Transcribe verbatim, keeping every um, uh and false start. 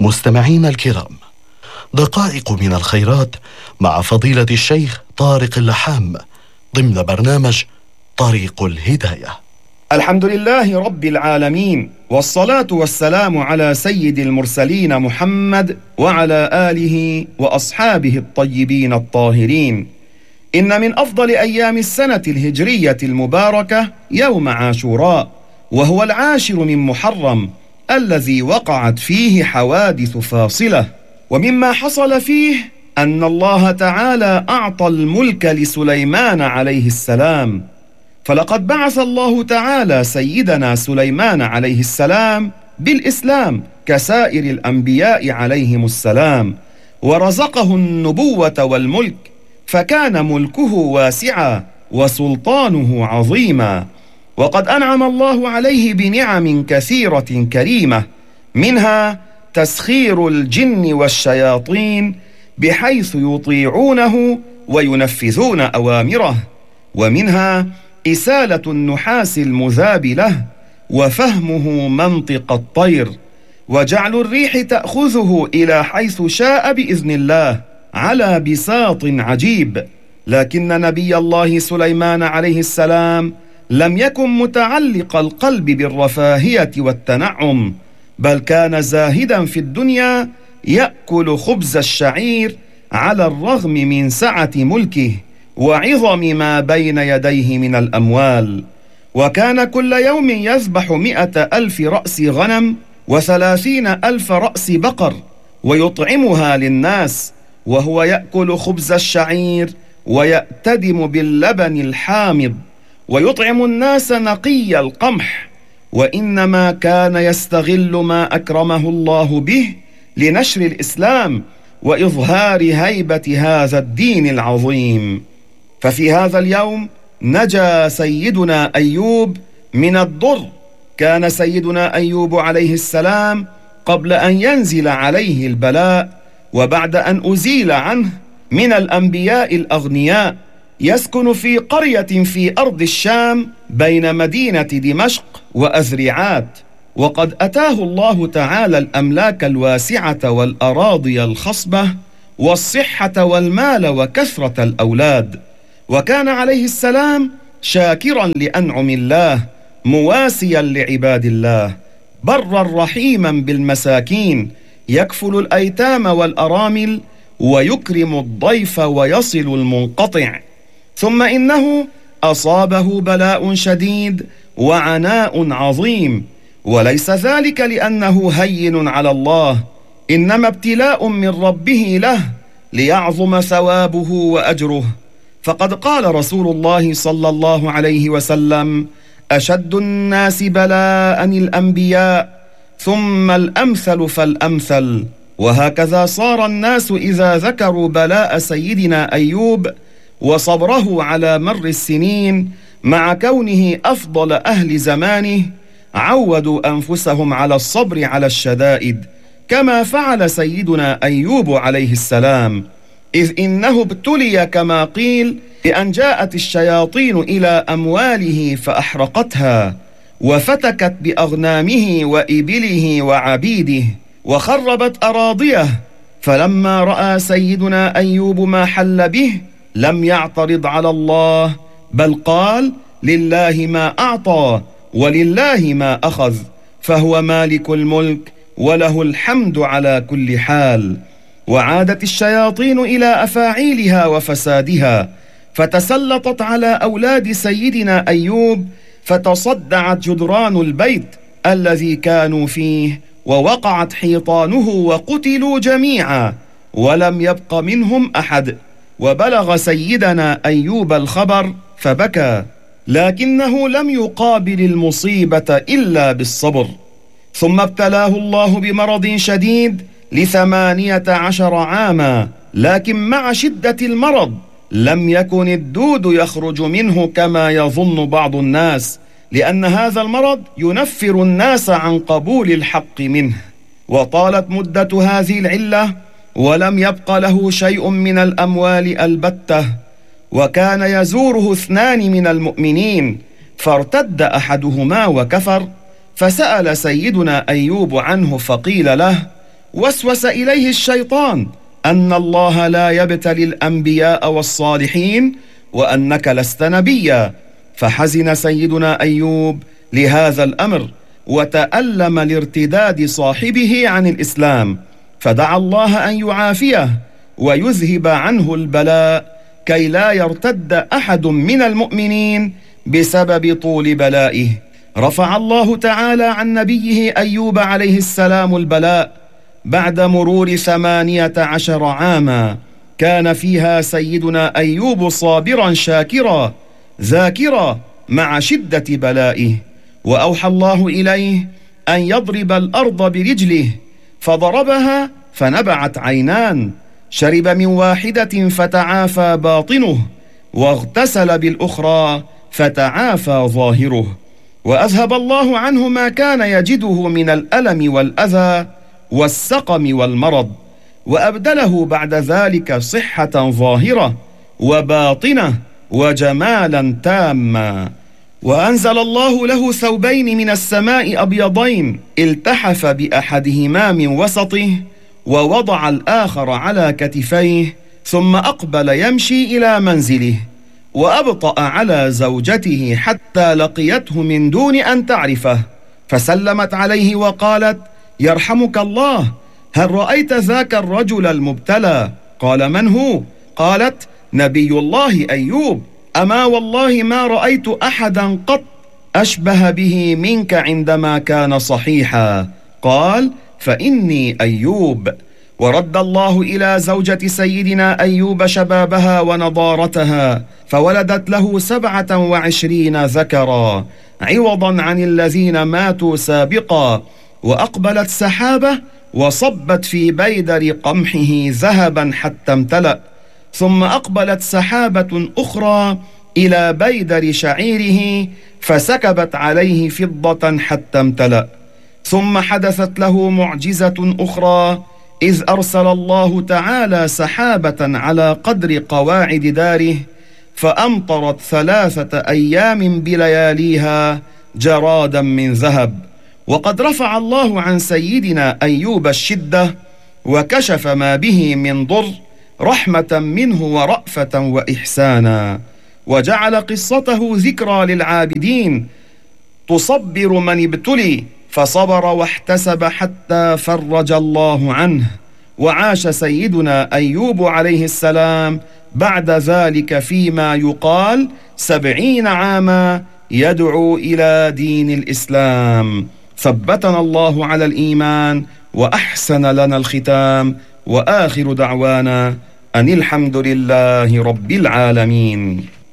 مستمعين الكرام، دقائق من الخيرات مع فضيلة الشيخ طارق اللحام ضمن برنامج طريق الهداية. الحمد لله رب العالمين، والصلاة والسلام على سيد المرسلين محمد وعلى آله وأصحابه الطيبين الطاهرين. إن من أفضل أيام السنة الهجرية المباركة يوم عاشوراء، وهو العاشر من محرم الذي وقعت فيه حوادث فاصلة. ومما حصل فيه أن الله تعالى أعطى الملك لسليمان عليه السلام، فلقد بعث الله تعالى سيدنا سليمان عليه السلام بالإسلام كسائر الأنبياء عليهم السلام، ورزقه النبوة والملك، فكان ملكه واسعا وسلطانه عظيما. وقد أنعم الله عليه بنعم كثيرة كريمة، منها تسخير الجن والشياطين بحيث يطيعونه وينفذون أوامره، ومنها إسالة النحاس المذاب له وفهمه منطق الطير، وجعل الريح تأخذه إلى حيث شاء بإذن الله على بساط عجيب. لكن نبي الله سليمان عليه السلام لم يكن متعلق القلب بالرفاهية والتنعم، بل كان زاهدا في الدنيا يأكل خبز الشعير على الرغم من سعة ملكه وعظم ما بين يديه من الأموال. وكان كل يوم يذبح مئة ألف رأس غنم وثلاثين ألف رأس بقر ويطعمها للناس، وهو يأكل خبز الشعير ويأتدم باللبن الحامض ويطعم الناس نقي القمح، وإنما كان يستغل ما أكرمه الله به لنشر الإسلام وإظهار هيبة هذا الدين العظيم. ففي هذا اليوم نجا سيدنا أيوب من الضر. كان سيدنا أيوب عليه السلام قبل أن ينزل عليه البلاء، وبعد أن أزيل عنه من الأنبياء الأغنياء، يسكن في قرية في أرض الشام بين مدينة دمشق وأذرعات، وقد أتاه الله تعالى الأملاك الواسعة والأراضي الخصبة والصحة والمال وكثرة الأولاد. وكان عليه السلام شاكرا لأنعم الله، مواسيا لعباد الله، برا رحيما بالمساكين، يكفل الأيتام والأرامل ويكرم الضيف ويصل المنقطع. ثم إنه أصابه بلاء شديد وعناء عظيم، وليس ذلك لأنه هين على الله، إنما ابتلاء من ربه له ليعظم ثوابه وأجره. فقد قال رسول الله صلى الله عليه وسلم: أشد الناس بلاء الأنبياء ثم الأمثل فالأمثل. وهكذا صار الناس إذا ذكروا بلاء سيدنا أيوب وصبره على مر السنين مع كونه أفضل أهل زمانه عودوا أنفسهم على الصبر على الشدائد، كما فعل سيدنا أيوب عليه السلام، إذ إنه ابتلي كما قيل بأن جاءت الشياطين إلى أمواله فأحرقتها، وفتكت بأغنامه وإبله وعبيده، وخربت أراضيه. فلما رأى سيدنا أيوب ما حل به لم يعترض على الله، بل قال: لله ما أعطى ولله ما أخذ، فهو مالك الملك وله الحمد على كل حال. وعادت الشياطين إلى أفاعيلها وفسادها، فتسلطت على أولاد سيدنا أيوب، فتصدعت جدران البيت الذي كانوا فيه، ووقعت حيطانه وقتلوا جميعا ولم يبق منهم أحد. وبلغ سيدنا أيوب الخبر فبكى، لكنه لم يقابل المصيبة إلا بالصبر. ثم ابتلاه الله بمرض شديد لثمانية عشر عاما، لكن مع شدة المرض لم يكن الدود يخرج منه كما يظن بعض الناس، لأن هذا المرض ينفر الناس عن قبول الحق منه. وطالت مدة هذه العلة ولم يبق له شيء من الأموال البتة. وكان يزوره اثنان من المؤمنين، فارتد أحدهما وكفر، فسأل سيدنا أيوب عنه فقيل له: وسوس إليه الشيطان أن الله لا يبتلي الأنبياء والصالحين وأنك لست نبيا، فحزن سيدنا أيوب لهذا الأمر وتألم لارتداد صاحبه عن الإسلام، فدعا الله أن يعافيه ويذهب عنه البلاء كي لا يرتد أحد من المؤمنين بسبب طول بلائه. رفع الله تعالى عن نبيه أيوب عليه السلام البلاء بعد مرور ثمانية عشر عاما كان فيها سيدنا أيوب صابرا شاكرا ذاكرا مع شدة بلائه، وأوحى الله إليه أن يضرب الأرض برجله فضربها فنبعت عينان، شرب من واحدة فتعافى باطنه، واغتسل بالأخرى فتعافى ظاهره، وأذهب الله عنه ما كان يجده من الألم والأذى والسقم والمرض، وأبدله بعد ذلك صحة ظاهرة وباطنة وجمالا تاما. وأنزل الله له ثوبين من السماء أبيضين التحف بأحدهما من وسطه ووضع الآخر على كتفيه، ثم أقبل يمشي إلى منزله، وأبطأ على زوجته حتى لقيته من دون أن تعرفه، فسلمت عليه وقالت: يرحمك الله، هل رأيت ذاك الرجل المبتلى؟ قال: من هو؟ قالت: نبي الله أيوب، أما والله ما رأيت أحدا قط أشبه به منك عندما كان صحيحا. قال: فإني أيوب. ورد الله إلى زوجة سيدنا أيوب شبابها ونضارتها، فولدت له سبعة وعشرين ذكرا عوضا عن الذين ماتوا سابقا، وأقبلت سحابة وصبت في بيدر قمحه ذهبا حتى امتلأ، ثم أقبلت سحابة أخرى إلى بيدر شعيره فسكبت عليه فضة حتى امتلأ، ثم حدثت له معجزة أخرى إذ أرسل الله تعالى سحابة على قدر قواعد داره فأمطرت ثلاثة أيام بلياليها جرادا من ذهب. وقد رفع الله عن سيدنا أيوب الشدة وكشف ما به من ضر رحمة منه ورأفة وإحسانا، وجعل قصته ذكرى للعابدين تصبر من ابتلي فصبر واحتسب حتى فرج الله عنه. وعاش سيدنا أيوب عليه السلام بعد ذلك فيما يقال سبعين عاما يدعو إلى دين الإسلام. ثبتنا الله على الإيمان وأحسن لنا الختام، وآخر دعوانا أن الحمد لله رب العالمين.